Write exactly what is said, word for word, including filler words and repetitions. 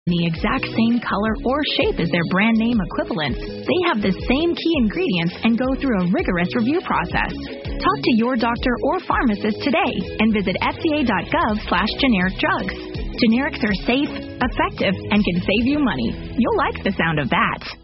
the exact same color or shape as their brand name equivalents. They have the same key ingredients and go through a rigorous review process. Talk to your doctor or pharmacist today and visit F D A dot gov slash generic drugs. Generics are safe, effective, and can save you money. You'll like the sound of that.